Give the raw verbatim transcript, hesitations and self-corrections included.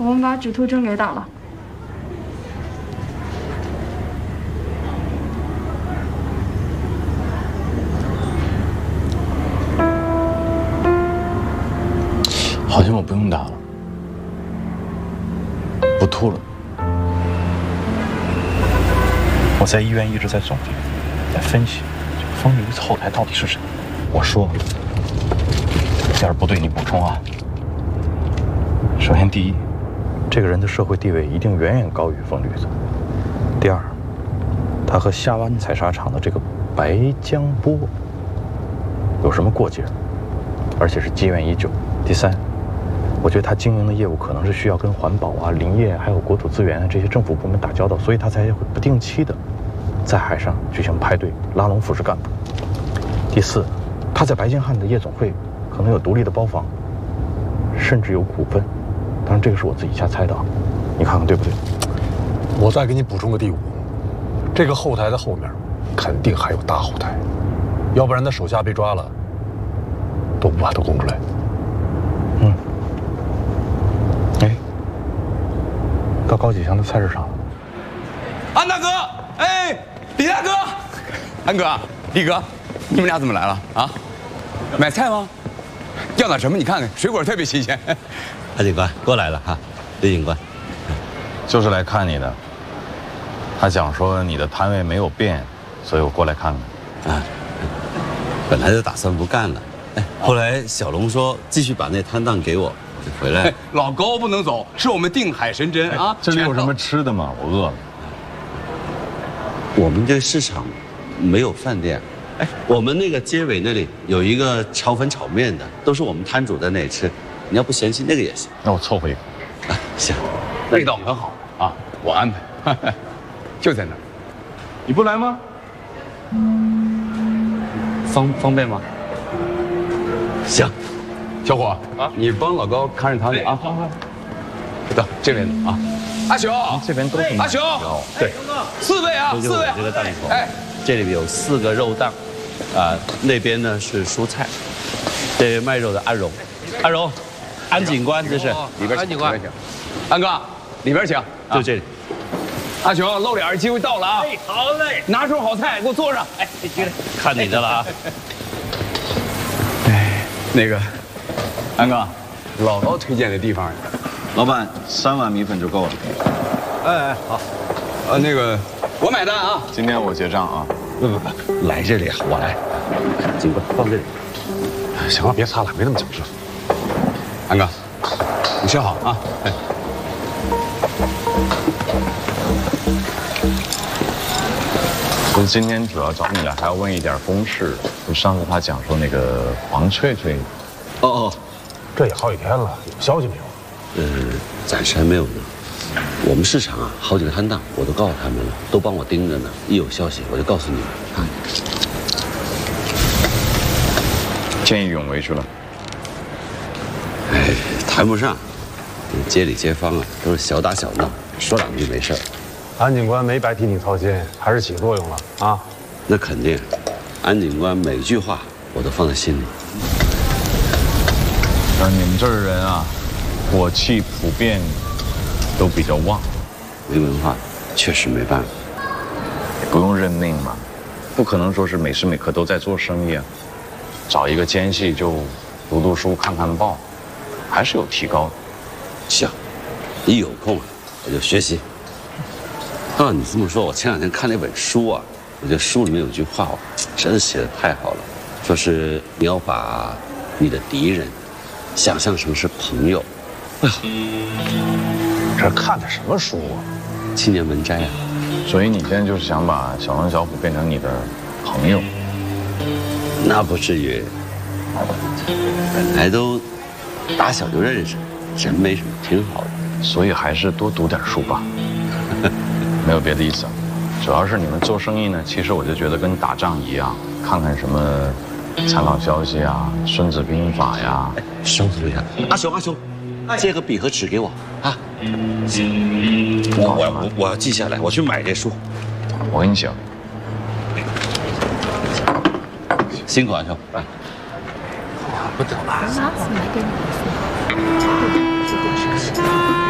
我们把止吐针给打了。 好像我不用打了，不吐了。我在医院一直在总结，在分析这个风驴子后台到底是谁。我说，要是不对你补充啊。首先，第一，这个人的社会地位一定远远高于风驴子。第二，他和下湾采砂厂的这个白江波有什么过节，而且是积怨已久。第三，我觉得他经营的业务可能是需要跟环保啊、林业还有国土资源啊这些政府部门打交道，所以他才会不定期的在海上举行派对，拉拢腐蚀干部。第四，他在白金汉的夜总会可能有独立的包房，甚至有股份。当然，这个是我自己瞎猜的啊，你看看对不对？ 我再给你补充个第五，这个后台的后面肯定还有大后台，要不然他手下被抓了，都不把他供出来。 嗯。哎，到高启强的菜市场了。 安大哥，哎，李大哥，安哥，李哥，你们俩怎么来了啊？买菜吗？要点什么？你看看，水果特别新鲜。 安警官过来了哈，李警官， 就是来看你的。他讲说你的摊位没有变，所以我过来看看。 啊，本来就打算不干了，哎，后来小龙说继续把那摊档给我，我就回来了。 老高不能走，是我们定海神针啊！ 这里有什么吃的吗？我饿了。 我们这个市场没有饭店，哎，我们那个街尾那里有一个炒粉炒面的，都是我们摊主在那里吃。你要不嫌弃那个也行， 那我凑合一个。 啊，行， 味道很好啊，我安排，就在那儿。你不来吗？ 方方便吗？行， 小伙啊，你帮老高看着摊子啊。好好。走，这边走啊。阿雄， 这边都是阿雄，对，四位啊，四位。 这个档口， 哎， 这里有四个肉档，啊，那边呢是蔬菜，这卖肉的安荣，安荣。安警官这是里边请，里边请。安哥，里边请， 就这里。 阿雄，露脸机会到了啊！ 哎，好嘞， 拿出好菜给我坐上。 哎，进来， 看你的了啊！ 哎，那个，安哥，老高推荐的地方， 老板，三碗米粉就够了。 哎哎，好。呃，那个，我买单啊！ 今天我结账啊！ 不不不，来这里啊，我来。警官放这里。 行了，别擦了，没那么讲究。 安哥，你吃好啊！哎， 不是今天主要找你来，还要问一点公事。就上次他讲说那个黄翠翠， 哦哦， 这也好几天了，有消息没有？ 呃，暂时还没有呢。我们市场啊，好几个摊档，我都告诉他们了，都帮我盯着呢。一有消息我就告诉你们啊。 见义勇为去了。 哎，谈不上，街里街坊啊都是小打小闹，说两句没事儿。 安警官没白替你操心，还是起作用了啊！ 那肯定，安警官每句话我都放在心里。 但你们这儿人啊，火气普遍都比较旺， 没文化，确实没办法。 也不用认命嘛，不可能说是每时每刻都在做生意啊。找一个间隙就读读书、看看报。还是有提高的。 行，一有空啊，我就学习。照你这么说，我前两天看那本书啊，我觉得书里面有句话，真的写得太好了，说是你要把你的敌人想象成是朋友。哎呀， 这看的什么书啊？ 青年文摘啊。 所以你现在就是想把小龙小虎变成你的朋友？ 那不至于，本来都打小就认识，人没什么，挺好的。 所以还是多读点书吧。没有别的意思，主要是你们做生意呢，其实我就觉得跟打仗一样，看看什么参考消息啊，《孙子兵法》呀。 哎，兄弟留下，阿雄阿雄，借个笔和纸给我啊。我我我我要记下来，我去买这书。 我给你写。 辛苦阿雄，哎， 不得了。